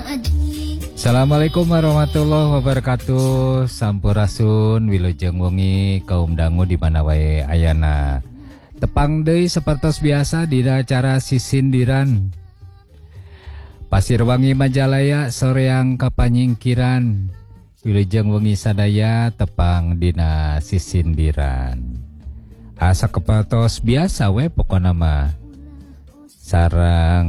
Assalamualaikum warahmatullahi wabarakatuh. Sampurasun wilujeng wengi kaum dangu di mana wae ayana. Tepang deui sapertos biasa di acara sisindiran. Pasir Wangi Majalaya soreang kapanyingkiran. Wilujeng wengi sadaya tepang dina sisindiran. Asa kepatos biasa we pokona mah. Sarang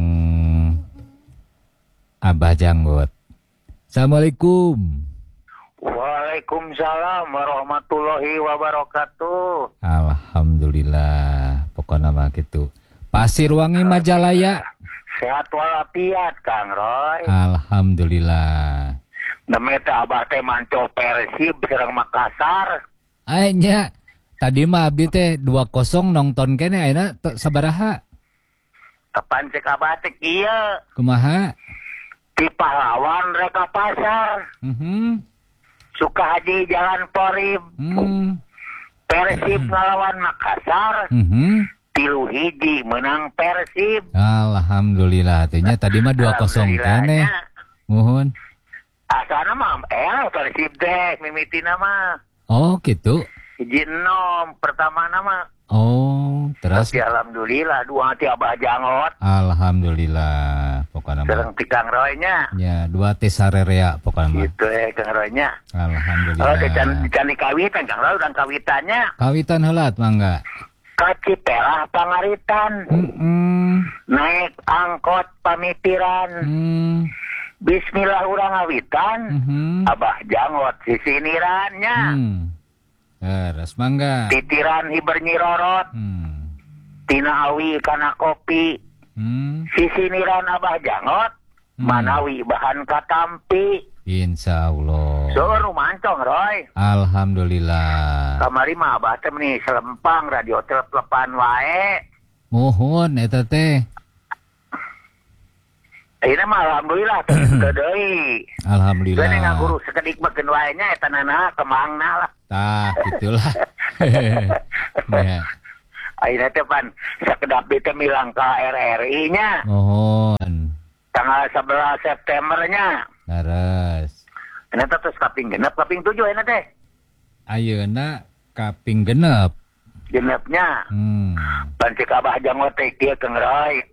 Abah Janggot. Assalamualaikum. Waalaikumsalam warahmatullahi wabarakatuh. Alhamdulillah. Pokoknya mah gitu. Pasir Wangi Majalaya. Sehat walafiat Kang Roy. Alhamdulillah. Namanya teh Abah teh manco Persib sareng Makassar. Nya tadi mah abdi teh 2-0 nonton kene ayeuna sabaraha? Kapan cek Abah teh kieu? Kumaha? Di Pahlawan Reka Pasar. Sukahaji Jalan Porib. Persib ngalawan Makassar. 3-1 menang Persib. Alhamdulillah. Artinya tadi mah 2-0 kene. Muhun. Asana mah Persib teh mimitina mah. Oh, gitu. 1-0 pertama nama. Oh, terus. Tapi alhamdulillah 2 ti Abah Jangot. Alhamdulillah. Pokoknya Sereng ti Kang Roy-nya. Ya, 2 ti sarerea pokoknya. Gitu Kang Roy-nya. Alhamdulillah. Oh, dican kawitan Kang Roy dan kawitannya. Kawitan heula mangga. Ka Cipelah Pangaritan. Naik angkot pamitiran. Bismillah urang ngawitan. Abah Jangot sisinirannya. Terus mangga. Titiran hiber nyirorot. Tina awi kana kopi. Sisiniran Abah Jangot. Manawi bahan katampi. Insyaallah. Suruh mancong Roy. Alhamdulillah. Kamari mah Abah teh meni selempang radio telepon wae. Mohon eta teh. Ayeuna mah alhamdulillah teu deui. Alhamdulillah. Geuning ngaguru sakedik beukeun wae nya eta nana kemangna lah. Tah, gitulah. Ya. Ayeuna teh pan sakedap teh milang ka RRI-nya. Mohon. Tanggal 11 Septembernya. Laras. Ayeuna teh terus kaping 6, kaping 7 ayeuna teh. Ayeuna kaping 6. Genepnya. Pan cek Abah Jangot teh kieu Kang Roy.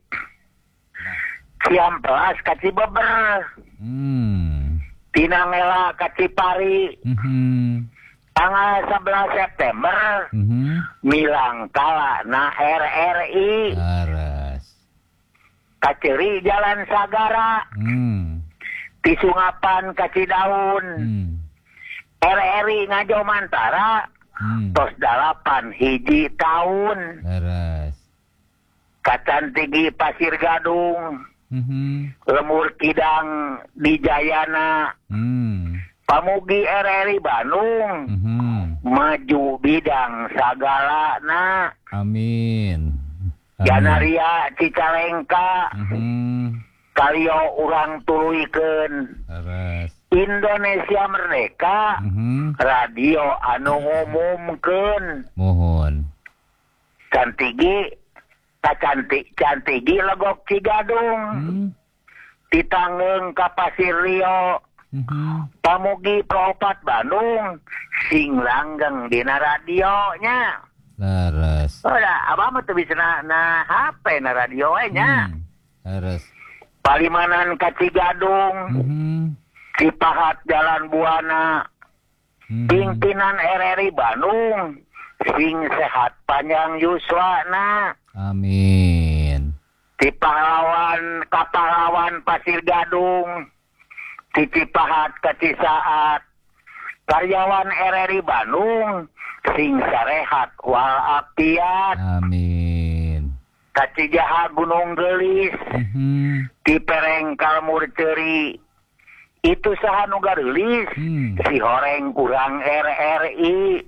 Ciamplas ka Cibeber. Tina Ngela ka Cipari. Tanggal 11 September. Milang kala na RRI. Laras. Kaceri Jalan Sagara. Tisungapan ka Cidaun. RRI Ngajo Mantara. Tos 8 hiji tahun. Laras. Kacantigi Pasir Gadung. Lemur Kidang di Jayana. Pamugi RRI Bandung. Maju bidang sagalana. Amin. Janaria Cicalengka. Kalio urang tuluikeun. Laras. Indonesia Merdeka. Radio anu ngumumkeun. Mohon. Cantigi Cantigi Legok Cigadung. Titangeung ka Pasir Rio. Pamugi Propat Bandung. Sing langgeng dina radionya. Laras. Udah, abah mah teu bisa na HP na radio nya. Laras. Palimanan ka Cigadung. Cipahat Jalan Buana. Pimpinan RRI Bandung. Sing sehat panjang yuswana. Amin. Ti Pahlawan Kapalawan Pasir Gadung. Ti Cipahat ka Cisaat. Karyawan RRI Bandung. Sing sarehat walafiat. Amin. Ka Cijaha Gunung Gelis. Ti Perengkal Murceri. Itu saha nu gaeulis. Si horeng kurang RRI.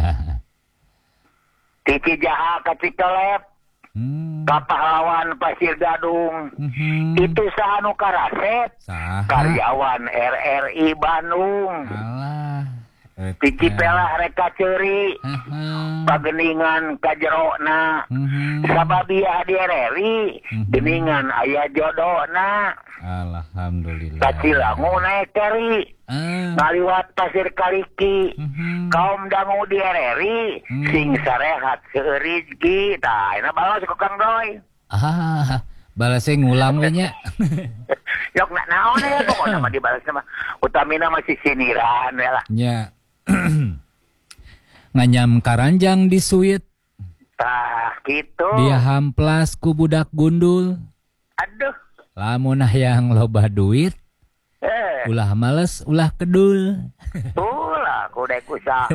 Ti Cijaha ka Cikelep. Ka Pahlawan Pasir Gadung. Itu saha nu karaset. Saha? Karyawan RRI Bandung. Alah. Picipelah reka ceuri pageningan ka jerona sababia diereri geningan aya jodona. Alhamdulillah. Kacilangu naik keri ngaliwat pasir kaliki kaum dangu diereri sing sarehat seurizki tah ayeuna balas ku Kang Doy. Balasnya ngulang we nya. Yok nak naon ya pokoknya mah dibalas mah utamina masih siniran we lah. Nya. Nganyam karanjang di suit. Tah gitu. Dia hamplas ku budak gundul. Aduh. Lamun hayang loba duit. Ulah males, ulah kedul. Ulah kudek usaha.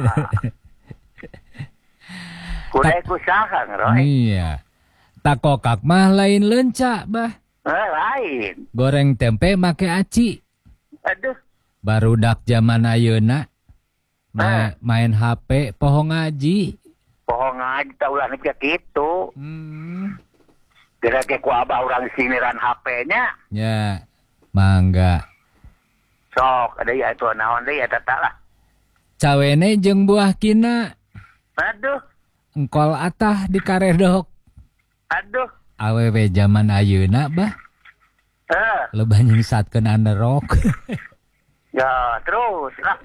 Kudek usaha ngeroy. Iya. Takokak mah lain leunca bah. Lain. Goreng tempe make aci. Aduh. Barudak zaman ayeuna. Main HP poho ngaji. Poho ngaji tah ulah kayak gitu. Kira-kira ku abah urang siniran HP-nya. Ya, mangga. Sok, ada ya itu naon deui eta tah lah. Cawene jeung buah kina. Aduh. Engkol atah di karedok. Aduh. Awewe zaman ayeuna bah. Loba nyingsatkeun underrok. Ya, terus lah.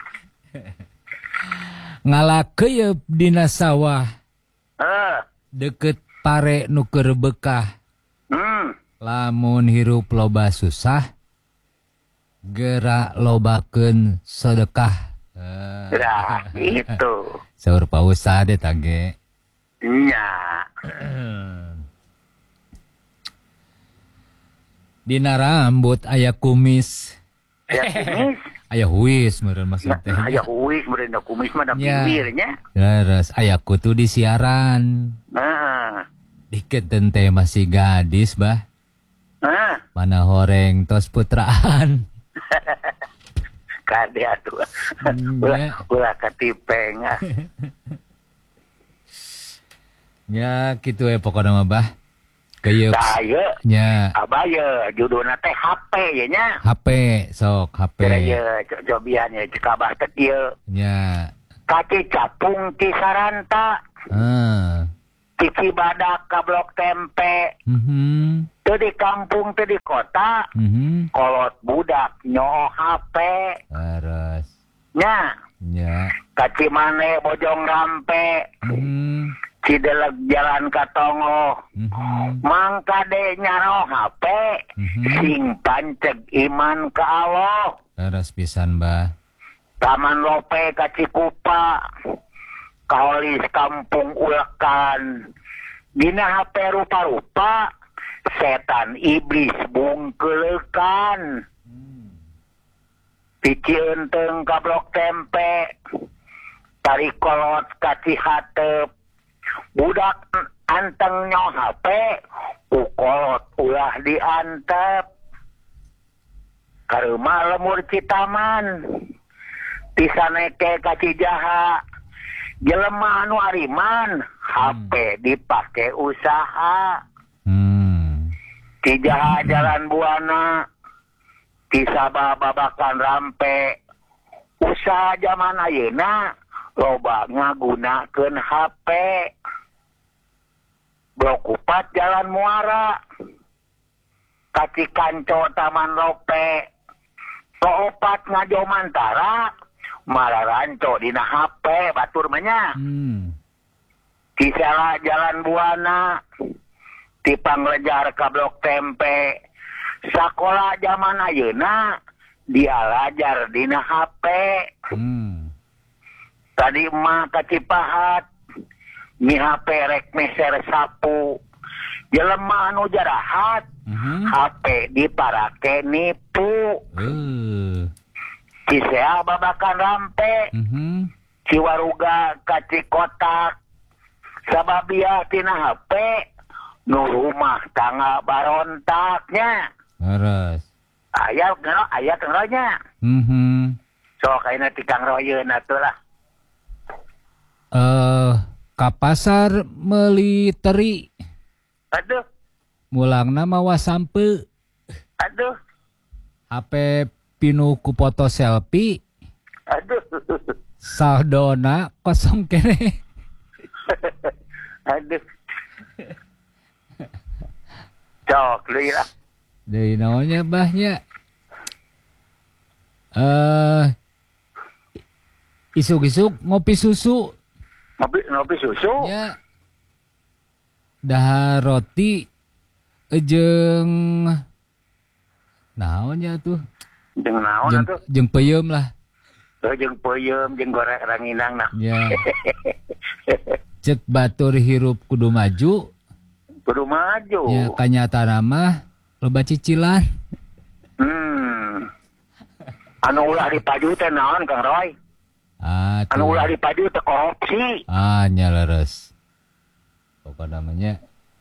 Ngalakeup dina sawah. Deket pare nu keur bekah. Lamun hirup loba susah, gerak lobakeun sedekah. Nah, gitu. Saur pausa deh tage. Nya. Dina rambut aya kumis. Aya kumis. Aya huis meureun maksudna. Aya huis meureun kumis mah da pinggirnya. Terus aya kutu di siaran. Dikeun teh masih gadis bah. Mana horeng tos putraan. Kade atuh. Ulah katipeng. Ya kitu pokona mah bah. Kayeup. Nya. Abaya judulna teh HP ya nya. HP sok HP. Ya cobian ya cekabah teh kieu. Nya. Kaki capung ti Saranta. Ti Cibadak ka Blok Tempe. Teu di kampung teu di kota. Kolot budak nyoho HP. Terus. Nya. Nya. Ka Cimane Bojong Rampe. Cideleg Jalan Katongo. Mangka de nyaro HP. Sing panceg iman ka Allah. Terus pisan bah. Taman Lope ka Cikupa. Kaolis Kampung Ulekan. Dina HP rupa-rupa. Setan iblis bungkeulekan. Picieun teung ka Blok Tempe. Tarikolot ka Cihateup. Budak anteng nyaho HP, ukolot ulah diantep. Kareuma lemur Citaman, tisaneke ka Cijaha, jelema anu ariman, HP dipake usaha. Cijaha Jalan Buana, Tisaba Babakan Rampe, usaha zaman ayeuna loba ngagunakeun HP. Blok 4 Jalan Muara. Kaci Kanco Taman Lope. Blok 4 Ngajo Mantara. Mararanco dina HP batur mah nya. Kisela Jalan Buana. Ti Panglejar ka Blok Tempe. Sakola zaman ayeuna dialajar dina HP. Tadi mah ka Cipahat mi HP rek meser sapu. Jelema anu jarahat HP diparake nipu. Cisea Babakan Rampe. Ciwaruga ka Cikotak. Sababia tina HP nu rumah tangga barontaknya. Terus. Aya Kang Roynya. Sok ayeuna ti Kang Royeun atuh lah. Ka pasar meuli teri. Aduh. Mulangna mawa sampe. Aduh. HP pinu ku foto selfie. Aduh. Saldona kosong kene. Aduh. Cok, deui lah. Deui naonnya bahnya. Isuk-isuk ngopi susu. Ngopi susu. Ya. Dahar roti jeung naonnya tuh? Jeung naon atuh? Jeung peuyeum lah. Jeung peuyeum, jeung goreng ranginang nah. Ya. Cek batur hirup kudu maju. Kudu maju. Ya kanyataana mah loba cicilan. Anu ulah dipaju teh naon Kang Roy? Anu ulah dipaju teh korupsi. Nya leres. Apa namanya?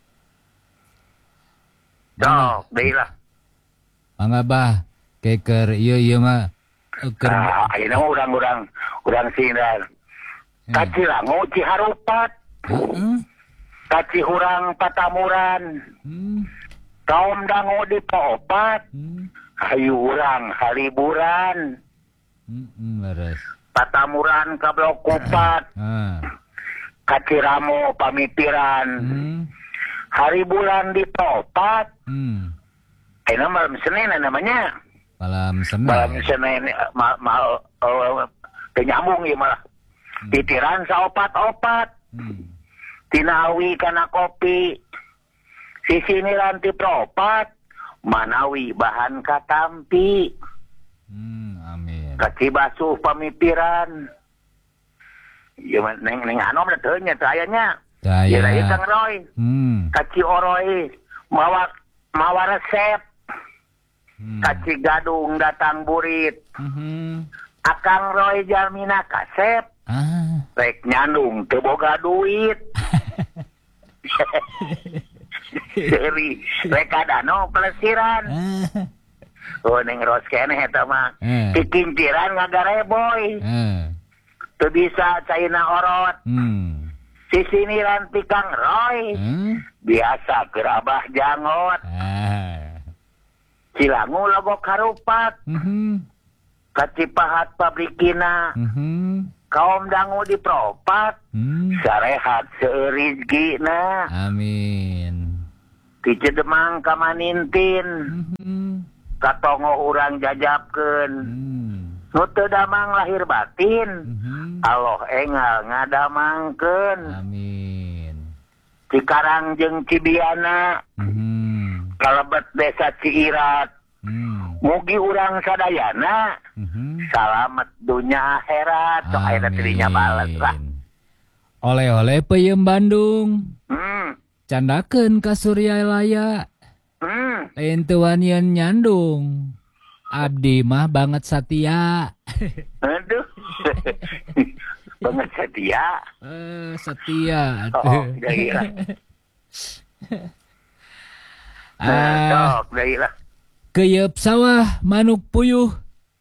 Cok, deui lah. Mangga bah, keker ieu mah. Ayeuna mah urang sindan. Ka Cilangu Ciharupat. Ka Cihurang Patamuran. Kaum dangu di Poopat. Hayu urang haliburan. Leres. Patamuran ka Blok 4. Ka Ciramo pamipiran. Hari bulan di Poopat. Ayeuna malam Senin namanya. Malam Senin. Malam Senin teu nyambung ieu malah. Titiran saopat-opat. Tinawi kana kopi. Sisiniran ti propat. Manawi bahan katampi. Amin. Kaci basuh pamipiran. Ieu neng anom da teu nya teu aya nya. Ieu ieu Kang Roy. Kaci oroy mawa resep. Kaci gadung datang burit. Akang Roy jalmina kasep. Rek nyandung teu boga duit. Seri rek adano pelesiran. Oh neng Ros keneh eta mah. Kikinciran ngagareboy. Teu bisa caina orot. Sisiniran ti Kang Roy. Biasa kerabah jangot. Cilangu logok harupat. Kacipahat pabrikina. Kaum dangu di propat. Sarehat seurizgina. Amin. Ti Cedemang ka Manintin. Katongo urang jajabkeun. Nu teu damang lahir batin. Allah engal ngadamangkeun. Amin. Cikarang jeung Cibiana. Kalebet desa Ciirat. Mugi urang sadayana. Salamet dunya akhirat. Sok aya tirinya bales lah. Oleh-oleh peuyeum Bandung. Candakeun ka Suryalaya. Lain teu wanian nyandung. Abdi mah banget satia. Aduh. Banget setia. Setia. Oh, gailah. Cok, gailah. Keyeup sawah manuk puyuh.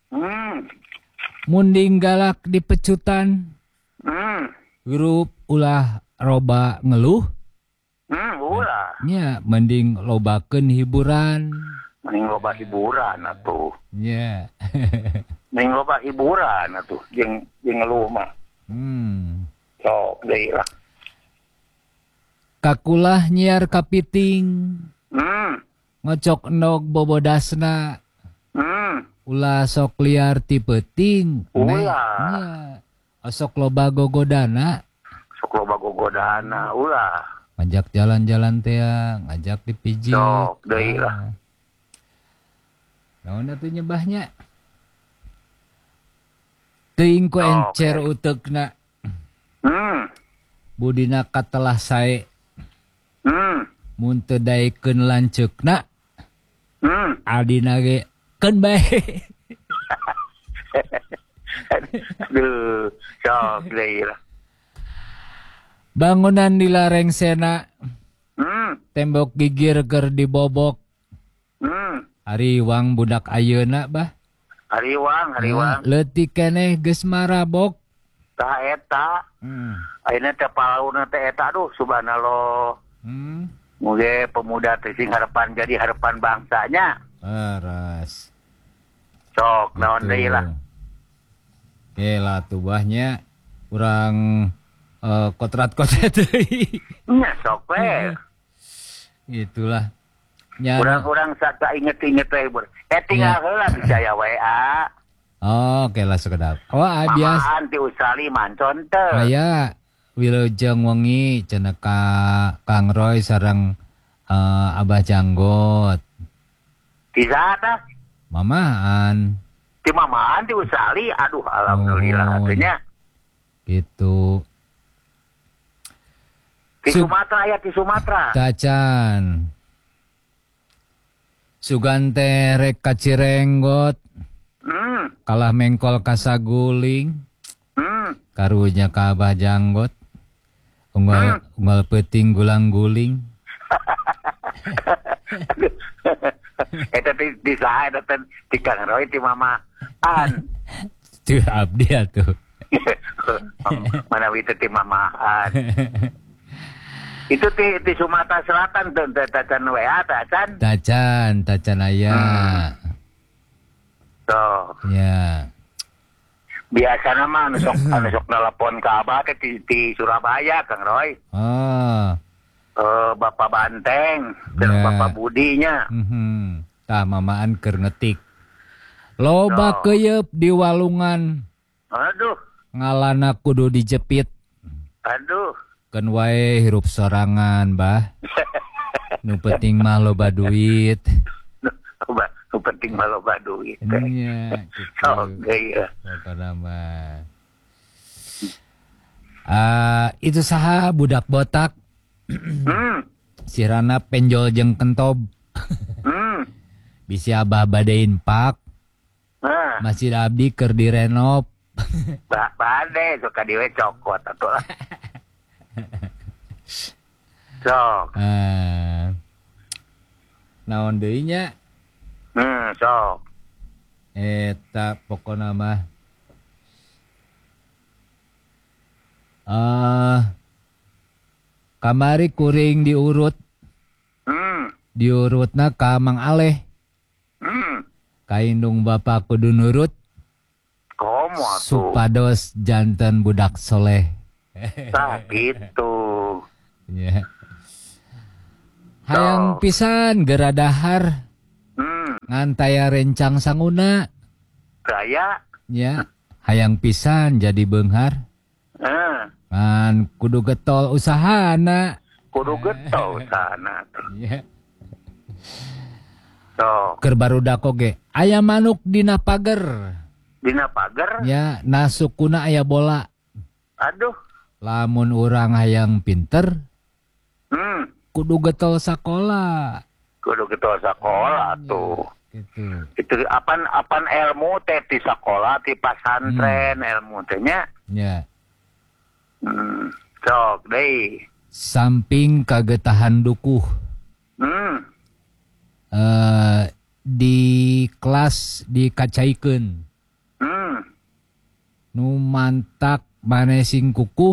Munding galak di pecutan. Grup ulah roba ngeluh. Ulah. Nya mending lobakeun hiburan. Mending loba hiburan atuh. Nya. Mending loba hiburan atuh jeung ngeluh mah. Sok deui lah. Kakulah nyiar kapiting. Ngocok endog bobodasna. Ulah sok liar ti peuting. Ulah. Sok loba gogodana. Sok loba gogodana ulah. Ngajak jalan-jalan teh ngajak dipijit. Sok deui lah. Naon atuh nyebahnya? Teuing ku encer uteukna. Budina katelah sae. Mun teu daekeun lanceukna. Adina ge keun bae. Aduh, sok deui lah. Bangunan di lareng sena. Tembok gigir keur dibobok. Hariwang budak ayeuna bah. Hariwang. Leutik keneh geus marabok. Tah eta. Ayeuna teh palauna teh eta aduh subhanallah. Muge pemuda teh sing harapan jadi harapan bangsanya. Aras. Sok naon deui lah. lah tubahnya kurang kotrat-kotrat deui. Nya sok we. Gitulah. Nya. Kurang saka inget-inget we. Tinggal heula bisa ya WA. Oh, oke lah sekedap. Oh, bias. Mamaan ti usali mancon teu. Aya wilujeng wengi cenah ka Kang Roy sareng Abah Janggot. Di sana Mamaan. ti mamaan ti usali. Aduh alhamdulillah atunya. Gitu. Di Sumatera ya di Sumatera. Tacan. Sugante rek kacirenggot. Kalah mengkol kasaguling. Karunya ka Abah Janggot. Unggal peuting gulang-guling. Eta di saha eta di Kang Roy ti mamaan. Tuh abdi atuh. Mana itu ti mamaan. Itu di Sumatera Selatan tuh tacan WA tacan. Tacan aya. Tuh. Ya. Biasa nama anu sok telepon ke Abah teh di Surabaya Kang Roy. Oh. Bapak Banteng dan Ya. Bapak Budinya. Tah mamaan keur ngetik. Loba keuyeub di walungan. Aduh. Ngalana kudu dijepit. Aduh. Keun wae hirup sorangan, Bah. Nu penting mah loba duit. Nu penting mah loba duit. Iya, gitu. Oke ya. Pokona mah. Itu saha budak botak. Sirana penjol jeung kentob. Bisi Abah badain pak. Masjid abdi keur direnov. Bade suka diwe cokot atuh. Sok. Naon deui nya? Sok. Eta pokona mah. Kamari kuring diurut. Diurutna ka Mang Aleh. Kaindung bapak kudu nurut. Komo atuh. Supados janten budak soleh. Tah gitu. Ya. Hayang pisan geradahar. Ngantaya rencang sanguna. Saya. Ya. Hayang pisan jadi beunghar. Kan kudu getol usahana. Kudu getol sana. Ya. Sok. Keur barudak oge aya manuk dina pager. Dina pager. Ya, nasukuna aya bola. Aduh. Lamun urang hayang pinter, kudu getol sakola. Kudu getol sakola tuh. Gitu. Itu apan ilmu teh di sekolah di pasantren ilmu teh nya. Ya. Sok deui. Samping kagetahan dukuh. Di kelas dikacaikeun. Nu mantak manesing kukuh.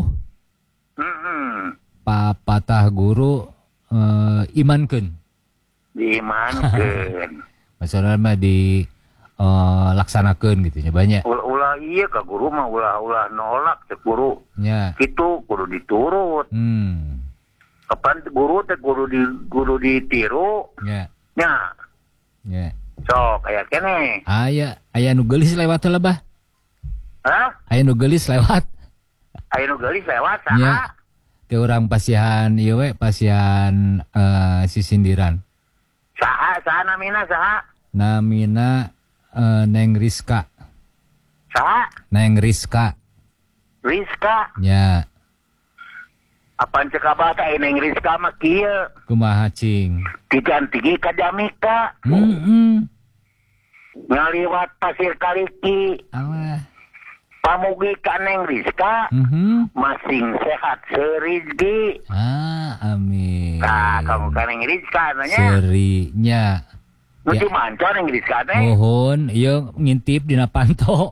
Papatah guru imankeun. Diimankeun. Maksudna mah di laksanakeun gitu nya banyak. Ulah iya ka guru mah ulah nolak teh guru. Ya. Kitu kudu diturut. Kapan guru teh guru ditiru. Ya. Nya. Ya. Sok aya keneh. Aya nu geulis lewat heula Bah. Hah? Aya nu geulis lewat. Aya nu geulis lewat Ya. saha? Teu urang pasihan ieu we pasihan sisindiran. Saha namina saha? Namina Neng Rizka. Saha? Neng Rizka. Rizka. Ya. Apaan cek abah teh Neng Rizka mah kieu. Kumaha cing? Digantigi ka Jamika. Ngaliwat Pasir Kaliki. Alah. Pamugi ka Neng Rizka. Masing sehat serizki. Amin. Nah, kamu ka Neng Rizka nanya. Serinya. Nu di manca Neng Rizka teh. Nuhun, ieu ngintip dina panto.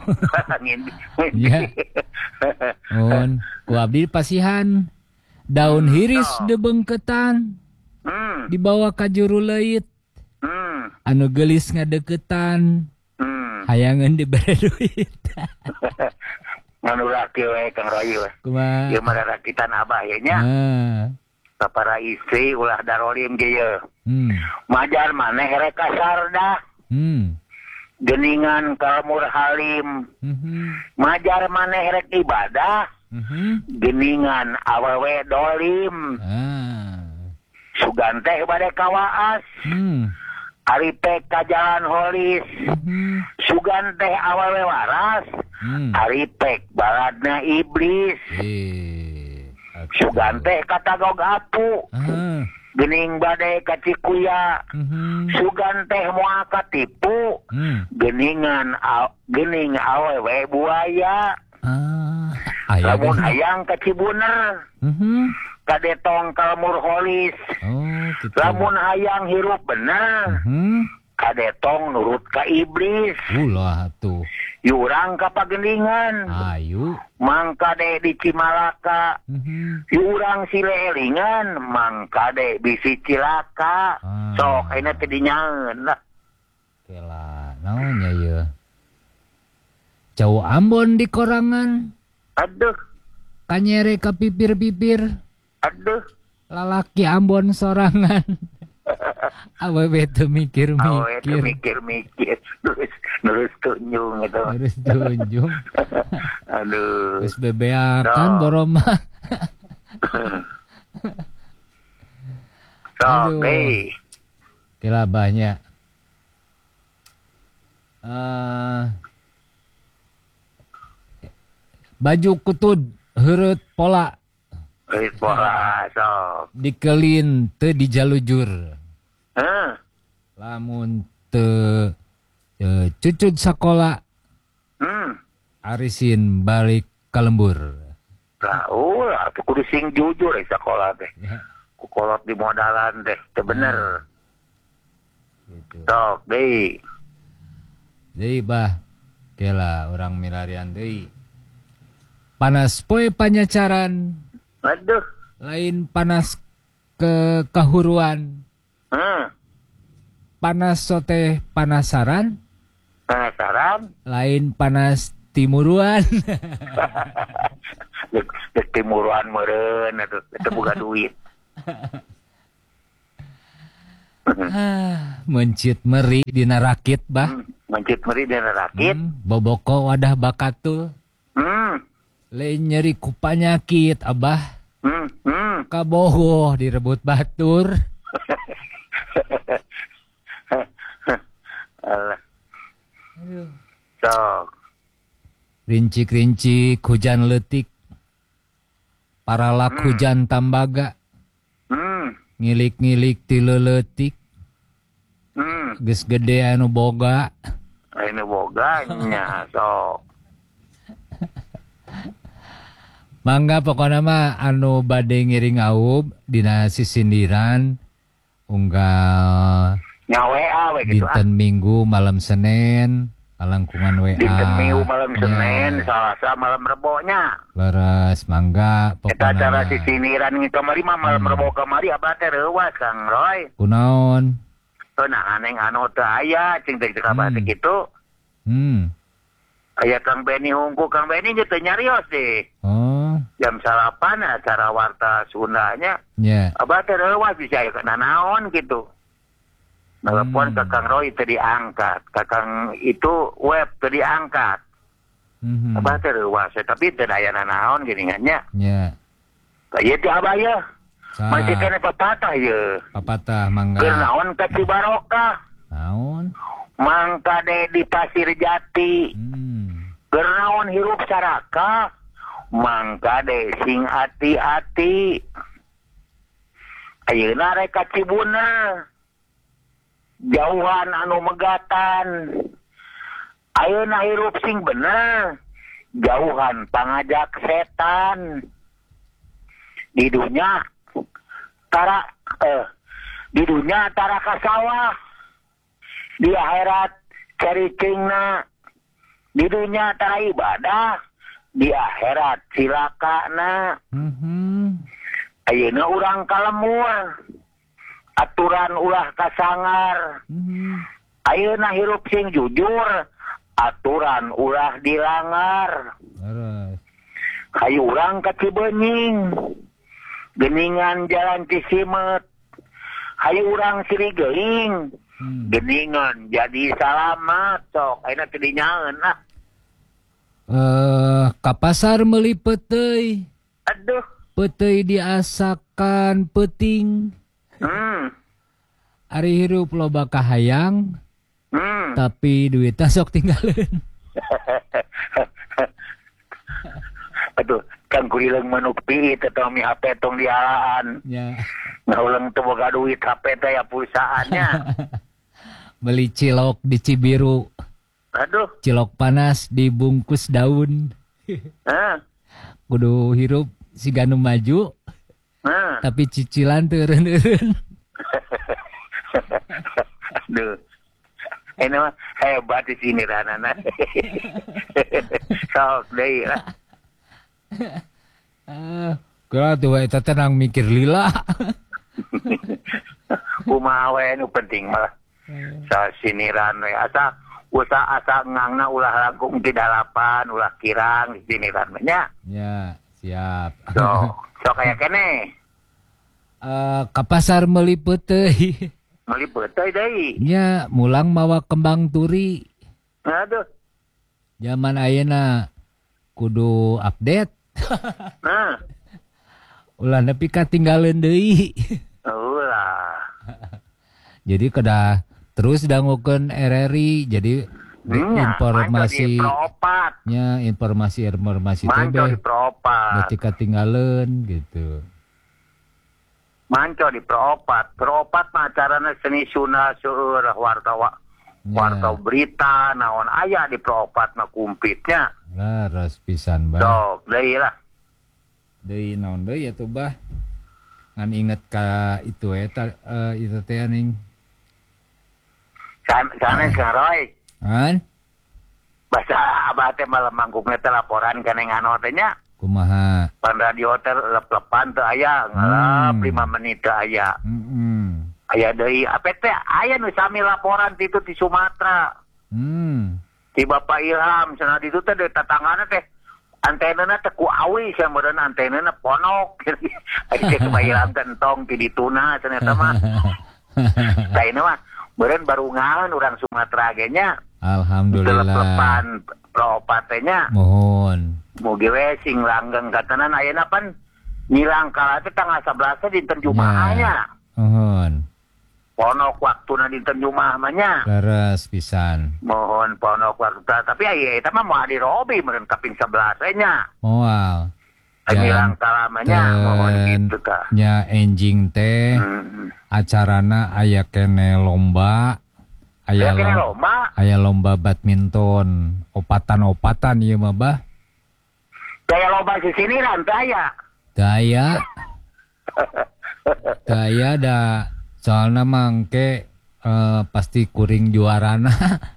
Ya. Nuhun, ku abdi pasihan. Daun hiris debengketan. Dibawa ka juru leuit. Anu geulis ngadeukeutan. Hayangan diberi duit. Nganu laki we Kang Roy we. Kumaha? Ieu mah rakitan abah ye nya. Para istri ulah darolim ge ye. Majar maneh rek kasar dah. Geningan kalmur halim. Majar maneh rek ibadah. Geningan awewe dolim. Sugan teh bade kawaas. Ari teh ka jalan holis. Sugan teh awewe waras. Ari teh baladna iblis. Sugan teh katagog apu. Gening bade ka Cikuya. Sugan teh moal katipu. Gening awewe buaya. Lamun hayang ka Cibuner. Kadetong kalmur holis. Gitu. Lamun hayang hirup bener. Kadetong nurut ka iblis. Ulah tuh. Yurang ka pagendingan. Ayu. Mangkade di Cimalaka. Yurang silelingan. Mangkade bisi cilaka. Sok ayeuna teh dinyaeun lah. Kela naonnya ye? Jauh Ambon di korangan. Aduh, Kanyere ka pipir-pipir. aduh. Lalaki Ambon sorangan. Awewe teu Awe teu mikir-mikir. mikir-mikir. Nurus tunjung itu. Harus tunjung. Aduh. Terus bebeakan boroma. Sok, deh. Kila banyak. Baju kutud heureut pola Rit bola, sok. dikelin teu dijalujur. Lamun teu cucud sakola arisin balik ka lembur. Lah, aku kudu sing jujur sekolah teh. Kukolot di modalan teh, teu bener. Gitu. Sok, deh. Deui bah, kela orang milarian deui. Panas poe panyacaran, Aduh. lain panas ke kahuruan. Panas sote panasaran, Penasaran? lain panas timuruan. Dek timuruan meureun atuh, teu boga duit. Mencit meri dina rakit bah. Mencit meri dan rakit. Boboko wadah bakatul. Lain nyeri ku panyakit abah. Kabogoh direbut batur. Alah. Sok. Rincik-rincik hujan letik. Paralak hujan tambaga. Ngilik-ngilik ti leuletik. Geus gede anu boga. Ini boganya, sok. Mangga pokona mah anu bade ngiring aub dina sisindiran unggal Nyawa we gitu dinten Minggu malam Senin alangkungan WA. Dinten Minggu malam Senin, Selasa malam Rebonya. Leres mangga Kita pokona. acara sisindiran ngi kamari mah malam Rebo kamari abah teh reuwas Kang Roy. Kunaon? Nah aneh anu teu aya cing teh kabeh teh kitu. Aya Kang Beni hungku, Kang Beni ge teu nyarios deh. Oh, Jam 8 acara warta Sundanya. nya. Abah teh reuwas bisa aya kana naon gitu. Telepon ke Kang Roy teu diangkat, ke Kang itu web teu diangkat. Abah teh reuwas tapi teu aya naon geuningannya. Nya. Ieu teh abah ya. Masih kena pepatah ye. Papatah mangga. Keur naon ka Cibarokah? Naon? Mangkade di Pasir Jati. Keur naon hirup saraka? Mangkade sing hati-hati. Ayeuna rek ka Cibuner. Jauhan anu megatan. Ayeuna hirup sing bener. Jauhan pangajak setan. Di dunia tara ka sawah. Di akhirat cari cingna. Di dunia tara ibadah. Di akhirat silakana. Ayeuna urang kalemur. Aturan ulah kasangar. Ayeuna hirup sing jujur. aturan ulah dilanggar. Leres. Hayu urang ka Cibenying. Geningan jalan Cisimet. Hayu urang Sirigeuing. Geningan jadi salamat sok. Ayeuna teu dinyaeun lah. Ka pasar meuli peuteuy. Aduh. Peuteuy diasakan peuting. Ari hirup loba kahayang. Tapi duitnya sok tinggalin. Aduh, kan kurileung manuk piit atau mi HP tong dialaan. Ya. Ngauleung teu boga duit HP teh ya pulsaannya. Beli cilok di Cibiru. Aduh. Cilok panas dibungkus daun. Kudu hirup siga nu maju. Tapi cicilan teu eureun-eureun. Aduh. Ini mah hebat di sini ranana. Sok deui lah. Kira tuh eta tenang mikir lila. Kumaha we nu penting mah. Sa siniran we asa ngangna ulah langkung di dalapan, ulah kirang di siniran mah nya. Ya, siap. So kaya kene. Ka pasar meuli peuteuy. Meuli peuteuy deui. Nya, mulang mawa kembang turi. Aduh. Zaman ayeuna kudu update. Ulah nepi katinggaleun deui. Ulah. Jadi kada terus dangukeun RRI jadi informasi nya informasi manco di Pro4. berarti katinggaleun gitu. Manco di Pro4. Pro4 mah acarana seni sunda seueur warta berita naon aya di Pro4 mah kumpitnya. Laras pisan bah. Sok deui lah. Deui naon deui atuh bah. Ngan inget ka itu eta itu teh aning. Sana Roy. An? Basa abah teh malam mangkukna teh laporan ka neng anu teh nya. Kumaha? Pan radio teh lep-lepan teu aya, ngalap 5 menit teu aya. Aya deui apa teh aya nu sami laporan itu di Sumatera. Di Bapak Ilham cenah ditu teh di tatanggana teh antenana teh ku awi samureun antenana ponok. Ari teh Bapak Ilham gentong ti dituna cenah eta mah. Tah ini mah beureun baru ngaeun urang Sumatera ge nya. Alhamdulillah. Lep-lepan Pro4 teh nya. Mohon. Mugi we sing langgeng katanan ayeuna pan nyilang kala teh tanggal 11 dinten Jumaah nya. Mohon. Ponok waktuna dinten Jumaah mah nya. Leres pisan. Mohon ponok waktu tapi aya eta mah moal dirobi meureun kaping 11 nya. Moal. Nyilang kala mah nya mohon kitu tah. Nya enjing teh acarana aya kene lomba. Aya lomba badminton, opatan-opatan ieu mah bah. Daya lomba di sini teh aya. Daya da soalna mangke pasti kuring juarana.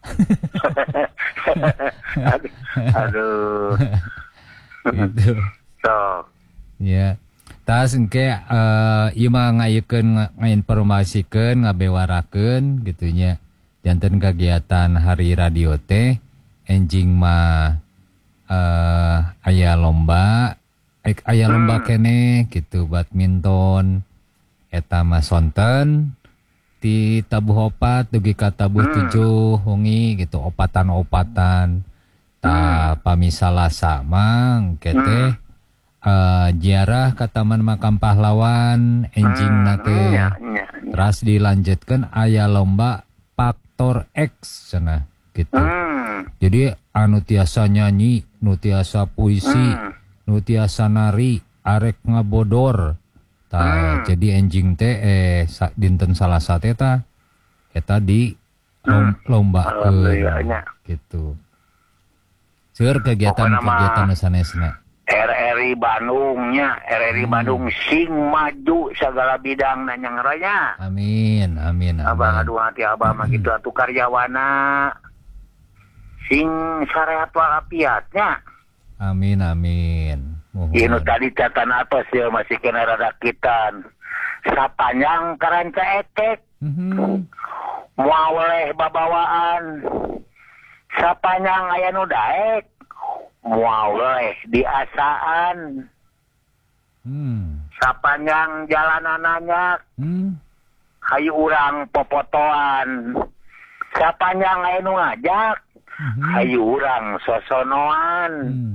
Aduh. Gitu. So. Ya. Tas engke ieu mah ngayekeun ngainformasikeun ngabewarakeun gitu nya. Janten kegiatan hari radio teh enjing mah aya lomba kene gitu badminton eta mah sonten ti tabuh 4 dugi ka tabuh 7 hongi gitu opatan-opatan ta pamisalasa mang kete ziarah ka Taman Makam Pahlawan enjing teh terus dilanjutkan aya lomba Faktor X cenah gitu. Jadi anu tiasa nyanyi, nu tiasa puisi, nu tiasa nari, arek ngabodor. Jadi enjing teh dinten Salasa teh eta di lomba gitu. Seur kegiatan sanesna. RRI Bandungnya, RRI Bandung sing maju segala bidang nanyang raya. Amin. Abang aduh hati abah mah gitu atuh karyawana sing sarehat walafiatnya. Amin. Ini tadi catatan atas ya masih kena rada kitan. Sapanjang karanca etek. Muawaleh babawaan. Sapanjang aya nu daek moal we diasaan. Sapanjang jalanan nanyak hayu urang popotoan. Sapanjang aya nu ngajak hayu urang sosonoan.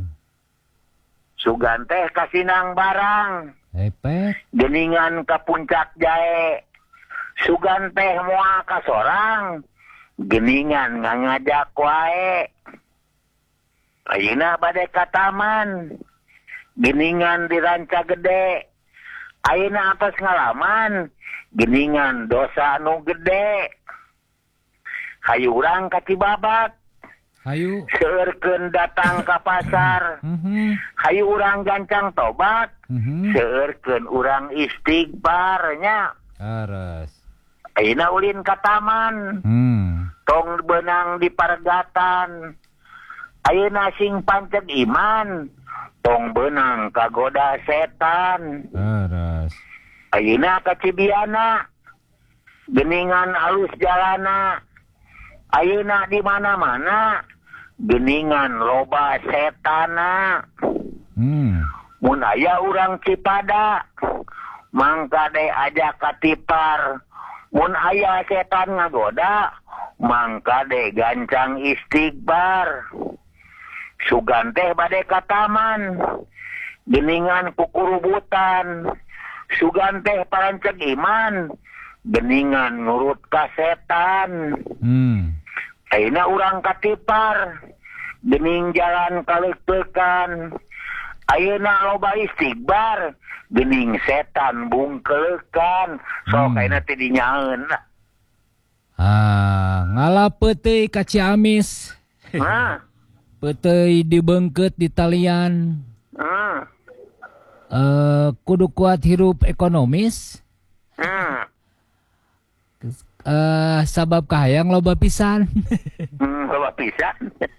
Sugan teh kasinang barang geningan ka puncak jae. Sugan teh moal ka sorang geningan ngajak wae. Ayeuna bade ka taman geningan di Ranca Gede. Ayeuna atas ngalaman geningan dosa nu gede. Hayu urang ka Cibabat. Hayu Seueurkeun datang ka pasar. Hayu urang gancang tobat. Seueurkeun urang istighfar nya. Aras. Ayeuna ulin ka taman. Tong beunang di paregatan. Ayeuna sing panceg iman. Tong beunang kagoda setan. Aras. Ayeuna ka Cibiana. Geningan alus jalana. Ayeuna di mana-mana geningan loba setana. Mun aya urang Cipada mangka de ajak katipar. Mun aya setan ngagoda mangka de gancang istighfar. Sugan teh bade ka taman geningan kukurubutan. Sugan teh paranceg iman geningan nurut ka setan. Ayeuna urang katipar gening jalan kaleukeun. Ayeuna loba istighfar gening setan bungkeukeun. Sok ayeuna teh dinyaeun. Ngalapeut teuy ka Ciamis. Peuteuy dibeungkeut di talian. Kudu kuat hirup ekonomis. Sabab kahayang loba pisan. Loba pisan.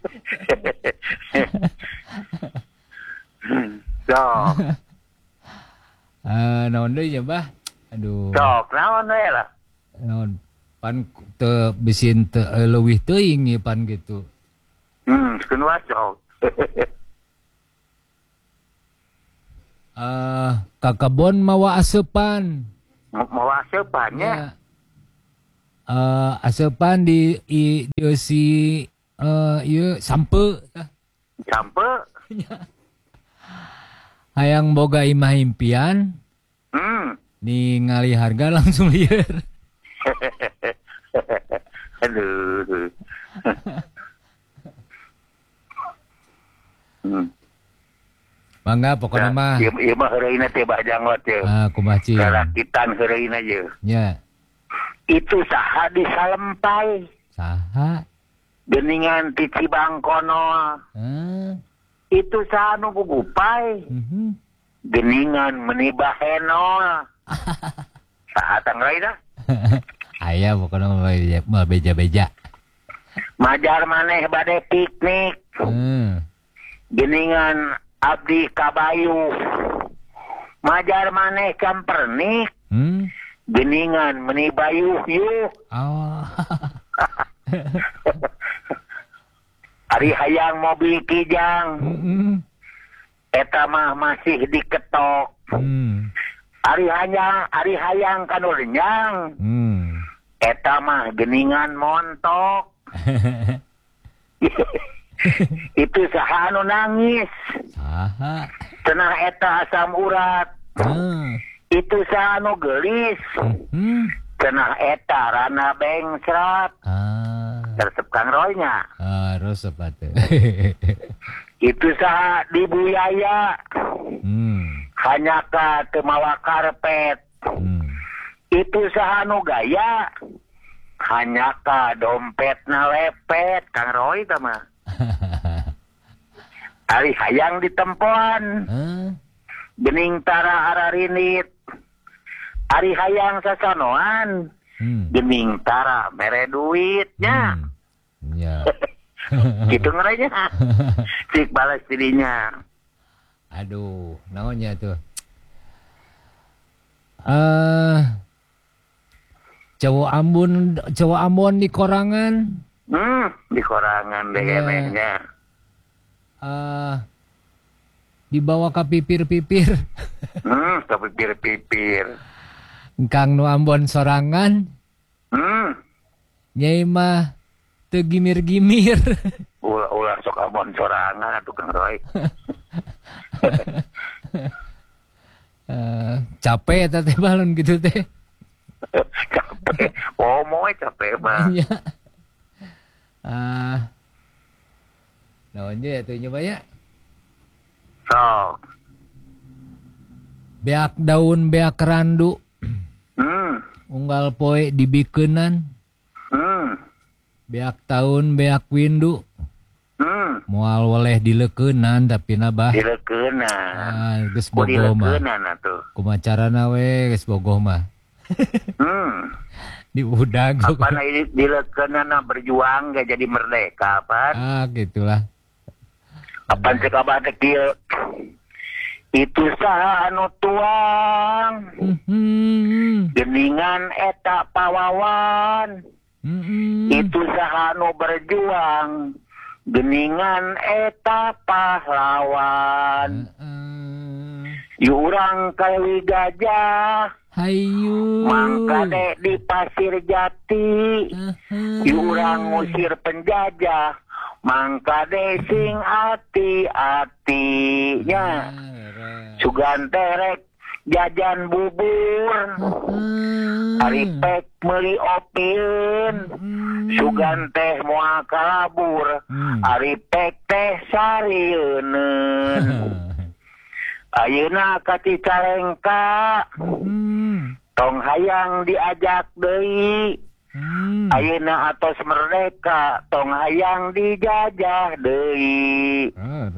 Sok. Naon deui nya, Bah? Aduh. Sok, naon we lah. Naon pan teu bisin teu leuwih teuing ieu pan gitu. Keun sok. Ka kebon mawa aseupan. Mawa aseupan nya. Aseupan di si ieu sampe. Sampe. Hayang boga imah impian. Ningali harga langsung lieur. Aduh. Mangga pokoknya mah. Ieu mah heureuyna teh bajangot ye. Kumaha cing. Karakitan heureuyna ye. Nya. Itu saha di Salempai. Saha? Geningan ti Cibangkono. Itu saha nu gugupay. Geningan menibah henol. Saha tangreuna? Aya pokoknya mah beja-beja. Majar maneh bade piknik. Geningan abdi kabayu. Majar maneh campernik. Geningan menibayuh yuh. Ari hayang mobil kijang. Eta mah masih diketok. Ari hayang kanurnyang. Eta mah geningan montok. Itu saha anu nangis. Saha? Cenah eta asam urat. Itu saha anu geulis. Cenah eta rana bengsrat. Resep Kang Roy-nya. Resep atuh. Itu saha dibuyaya. Hanya ka teu mawa karpet. Itu saha anu gaya. Hanya ka dompetna lepet. Kang Roy tah mah. Ari hayang ditempoan. Gening tara ararinit. Ari hayang sasanoan. Gening tara mere duitnya. Ya. Gitu ngeranya. Cik balas dirinya. Aduh, naonnya tuh? Cowok Ambon di korangan. Di korangan deh Iya. kenehnya. Dibawa ke pipir-pipir. Kepipir-pipir. Kang nu Ambon sorangan. Nyai mah teu gimir-gimir. Ulah sok Ambon sorangan atuh Kang Roy. Capek eta teh balon gitu teh. Capek. Moe capek mah. Nya. Naon je atuh nyoba ya. Sok. Beak daun beak randu. Unggal poe dibikeunan. Beak tahun beak windu. Moal weleh dilekeunan tapi nabah. Dilekeunan. Geus bogoh mah. Dilekeunan atuh. Kumacarana we geus bogoh mah. Di udag. Apana ini dilekeunan berjuang gak jadi merdeka apa? Gitulah. Apaan cek abah teh kieu? Itu saha anu tuang. Geningan eta pawawan. Itu saha anu berjuang. Geningan eta pahlawan. Yurang kali gajah. Hayu. Mangkade di pasir jati. Yurang ngusir penjajah. Mangkade sing ati-atinya. Sugan terek jajan bubur. Ari pek meuli opieun. Sugan teh moal kalabur. Ari pek teh sarieun. Ayeuna ka Cicalengka. Tong hayang diajak deui. Ayeuna atos merdeka, tong hayang dijajah deui.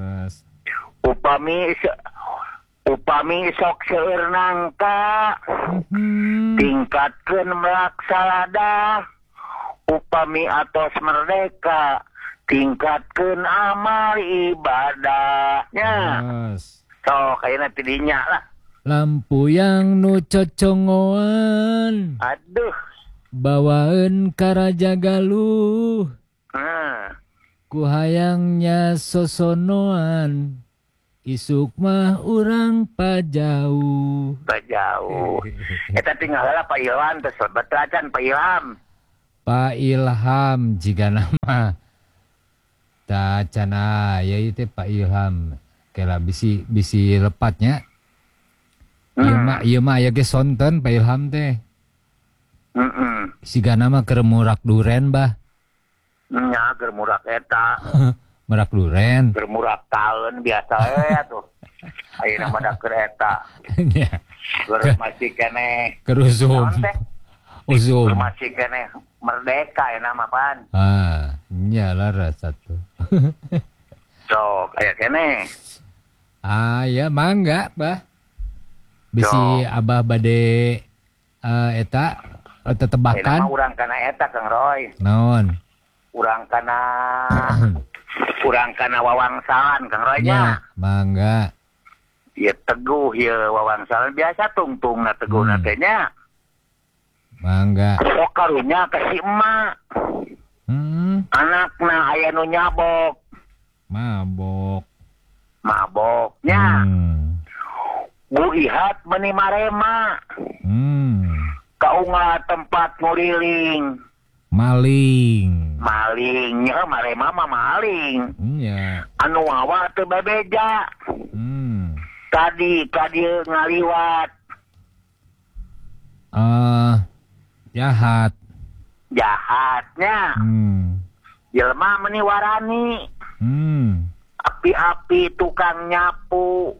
Upami sok seueur nangka, tingkatkeun melaksalada. Upami atos merdeka, tingkatkeun amal ibadahnya. So, kayaknya tidinya lah. Lampu yang nu cocongoan. Aduh. Bawaeun ka Raja Galuh. Ku hayangnya sosonoan. Isuk mah urang pajauh. Pajauh. Eta tinggal lah Pak Ilham terus betacan Pak Ilham. Pak Ilham jika nama. Tacan aya ieu teh Pak Ilham. Kela bisi lepatnya. Ieu mah aya ge sonten Pak Ilham teh. Sigana mah keur murak duren bah. Nya keur murak eta. Merak duren. Keur murak taeun biasa we atuh. Ayeuna mah da keur eta. Nya. Keur masih keneh. Keur usum. Usum. Keur masih keneh merdeka euna mah pan. Nya laras atuh. So, aya keneh. Ya mangga, bah. Bisi abah bade eta tetebakan. Mah urang kana eta Kang Roy. Naon? Urang kana wawangsalan Kang Roy nya. Mangga. Ieu teguh ieu wawangsalan biasa tungtungna teguhna teh nya. Mangga. Sok karunya ka si emak. Anakna aya nu nyabok. Maboknya. Bu Ihat meuni marema. Kaunggah tempat nguriling. Malingnya marema mah maling. Iya. Anu wawa teu bebeja. Tadi ngaliwat. Jahatnya. Jelema meuni warani. Api-api tukang nyapu.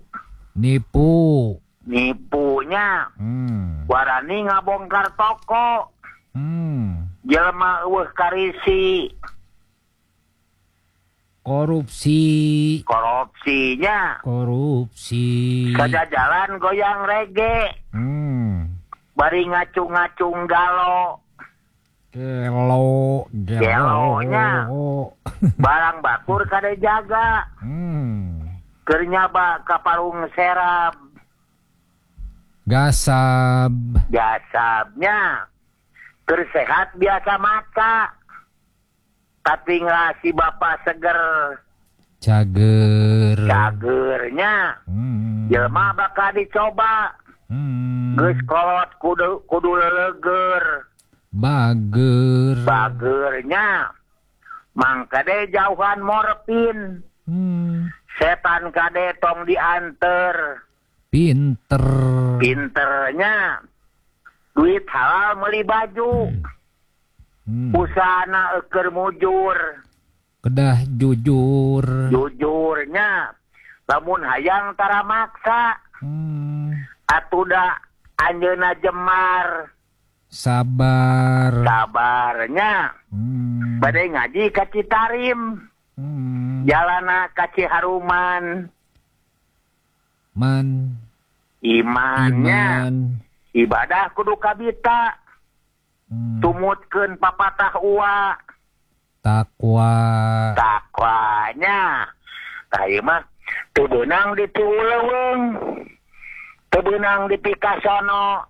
Nipunya. Warani ngabongkar toko. Jelema eueuh karisi. Korupsinya. Sajajalan goyang rege. Bari ngacung-ngacung galo. Gelonya. Barang batur kada jaga. Keur nyaba ka parung serab. Gasabnya. Keur sehat biasa mata. katinggal si bapak seger cager. cagernya jelema bakal dicoba geus kolot kudu leleger bagernya mangka deh jauhan morfin setan kade tong dianter pinternya duit halal meuli baju usahana eukeur mujur kedah jujurnya lamun hayang tara maksa atuda anjeunna jemar sabarnya bade ngaji ka Citarim jalana ka Ciharuman imannya ibadah kudu kabita tumutkeun papatah uwa takwanya tah mah teu beunang di Tiwuleuweung teu beunang di Pikasono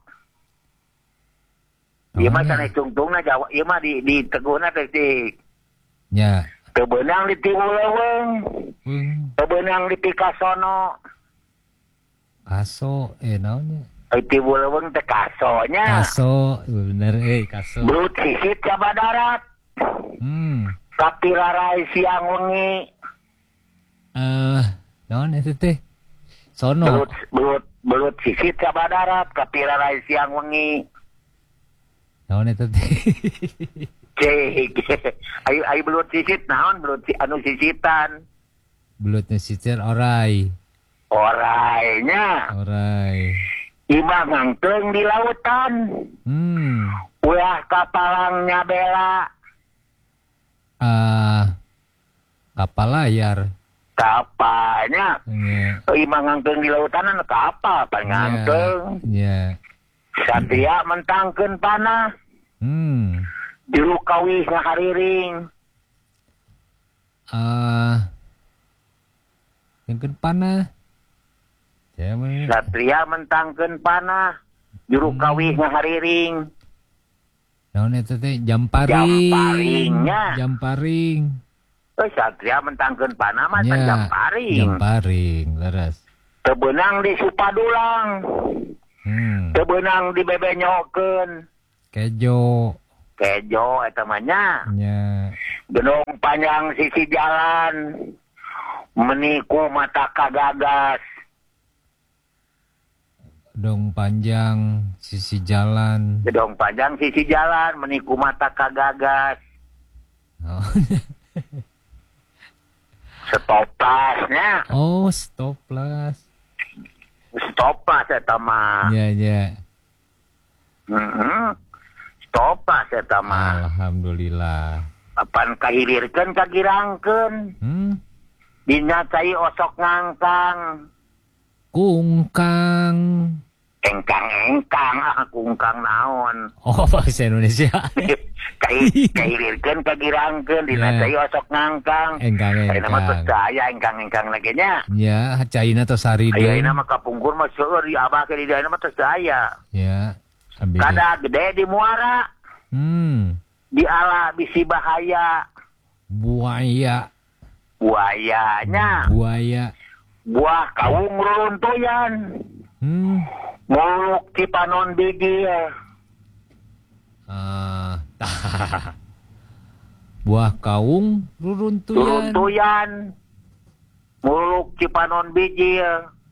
ieu mah kana cungtungna Jawa ieu mah di Teguna teh nya teu beunang di Tiwuleuweung teu beunang di Pikasono kaso naonnya Tiwuleuweung teh kasonya kaso bener kaso belut sisit Jawa Darat kapirarai siang wengi naon eta teh sono belut sisit Jawa Darat kapirarai siang wengi naon eta teh ayo belut sisit naon belut anu sisitan belutnya sisit orainya imah ngangkeung di lautan ulah kapalangnya bela kapal layar kapalnya imah ngangkeung di lautan anu kapal pan ngangkeung satria mentangkeun panah juru kawih ngahariring ngangkeun panah satria mentangkeun panah juru kawih ngahariring naon eta teh jamparing satria mentangkeun panah mah jamparing leres teu beunang di Supadulang teu beunang di bebenyokeun kejo eta mah nya gedong panjang sisi jalan meniku mata kagagas gedong panjang sisi jalan meniku mata kagagas stoplasnya stoplas eta mah stoplas eta mah alhamdulillah apan kahilirkeun kagirangkeun dina cai osok ngangkang kungkang engkang kungkang naon bahasa Indonesia kahilirkeun kagirangkeun dina cai osok ngangkang engkang mah teu daya engkang lagi nya nya caina tos sari deui ayeuna mah kapungkur mah seueur di abah ke di daerah mah teu daya kada gede di muara di ala bisi bahaya buaya buah kawung ruruntuyan muluk Cipanon biji buah kawung ruruntuyan muluk Cipanon biji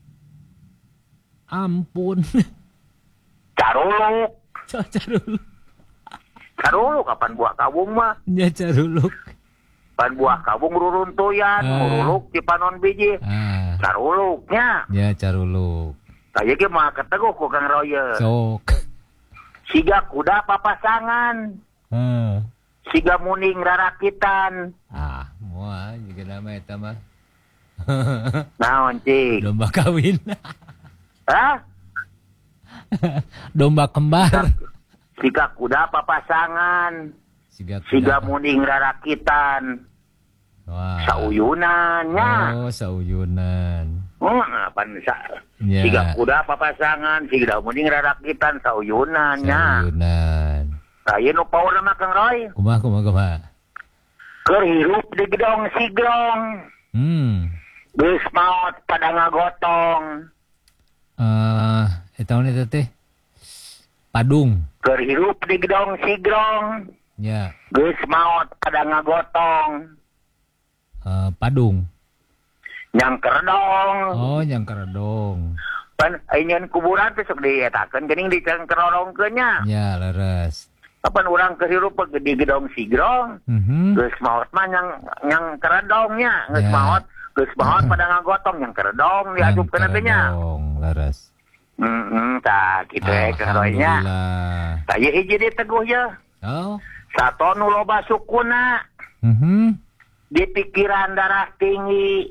ampun caruluk kapan buah kawung mah caruluk pan buah kawung ruruntuyan muluk Cipanon biji caruluknya caruluk kaya ge mah keteguh ku Kang Roye sok siga kuda papasangan siga muning rarakitan moal juga nama eta mah naon cik domba kawin domba kembar siga kuda papasangan siga muning rarakitan sauyunannya sauyunan siga kuda papasangan siga muning rarakitan sauyunannya ayeuna nu paurna mah Kang Roy kumaha Keur hirup di gedong sigrong. Geus maot pada ngagotong. Eta itu teh Padung. Keur hirup di gedong sigrong. Ya. Geus maot pada ngagotong. Padung. Nyang keredong. Oh, nyang keredong. Pan ayeuna kuburan teh sok dietakeun geuning dikerodongkeun nya. Ya, leres. Kapan urang kehirup di gedong sigrong. Geus maot mah nyang keredongnya, geus maot pada ngagotong yang keredong diadupkeun teh nya. Leres. Tah kitu karoynya. Tah ieu hiji diteguh ya. Oh. Sato nu loba sukuna. Di pikiran darah tinggi.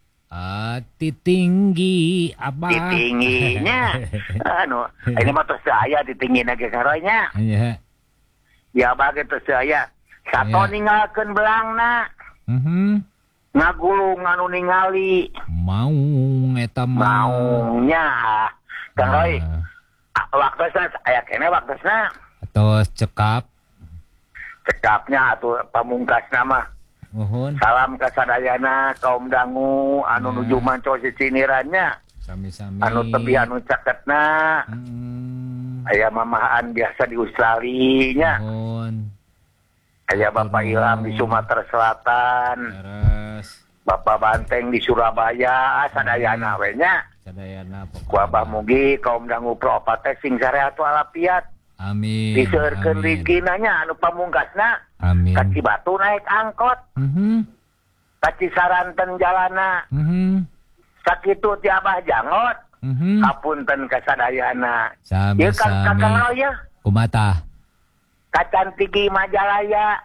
Titinggi apa? Titingginya. Ini mah teu saya titinggina ge karoynya. Iya. Ya bage teu saya. Sato ninggalkeun belangna. Ngagulung anu ningali. Mau eta maunya. Kang Roy. Waktosna aya keneh waktosna. Atau cekap. Cekapnya atuh pamungkasna mah. Salam kasadayana kaum dangu anu nuju manco sisinirannya. Sami-sami. Anu tebi anu caketna. Aya mamahan biasa di Australia nya. Aya Bapak Ilham di Sumatera Selatan. Bapak Banteng di Surabaya, sadayana we nya. Sadayana pokoknya. Ku Abah mugi kaum dangu Pro teh sing sarehat walafiat. Amin. Diseurkeun rezekina nya anu pamungkasna. Amin. Ka Cibatu naik angkot. Ka Cisaranten jalana. Sakitu ti Abah Jangot. Hapunten kasadayana. Sami-sami. Ieu Kang Roy ya. Kumaha? Ka Cantigi Majalaya.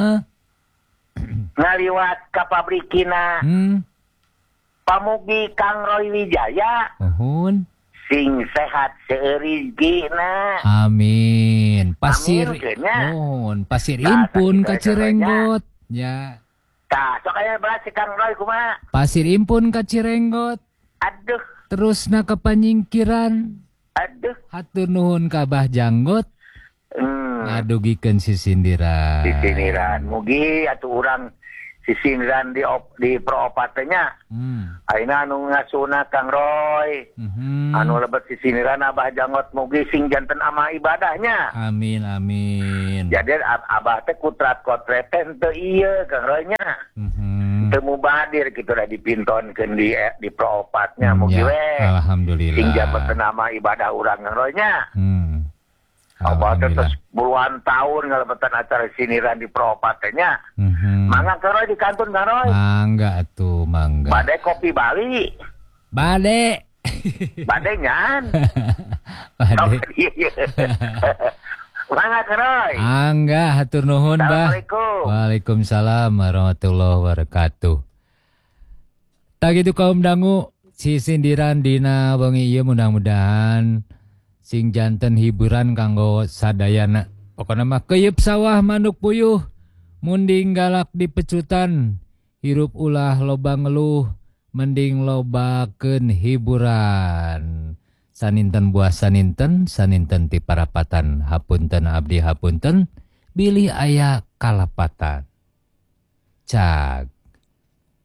Ngaliwat ka pabrikina. Pamugi Kang Roy Wijaya. Sing sehat seureuzgina. Amin. Pasir. Pasir impun ka Cirenggot. Ya. Tah, sok aya belas si Kang Roy kumaha? Pasir impun ka Cirenggot. Aduh. Terusna ka Panyingkiran. Aduh. Hatur nuhun ka Abah Janggot. Ngadugikeun sisindiran. Sisindiran. Mugi atuh urang sisindiran di Pro-Opatenya. Ayeuna anu ngasuna Kang Roy. Anu lebet sisindiran Abah Jangot mugi sing janten ama ibadahnya. Amin amin. Jadi Abah teh kutrat-kotret teu ieu Kang Roy nya. Teu mubadir kitu da dipintonkeun di Pro-Opatnya mugi we. Alhamdulillah. Sing janten nama ibadah urang Kang Roy nya. Abah teh puluhan tahun ngalebetan acara sindiran di Pro-Opatnya. Mangga Kang Roy di kantun Kang Roy. Mangga atuh, mangga. Bade kopi Bali. Bade. Bade nyan. Bade. Mangga Kang Roy. Mangga hatur nuhun, Bah. Assalamualaikum. Waalaikumsalam warahmatullahi wabarakatuh. Tak gitu kaum dangu, si sindiran dina wengi ieu mudah-mudahan sing janten hiburan kanggo sadayana. Pokona mah keyeup sawah manuk puyuh, munding galak di pecutan, hirup ulah loba ngeluh, mending lobakeun hiburan. Saninten buah saninten, saninten ti parapatan, hapunten abdi hapunten, bilih aya kalapatan. Cag.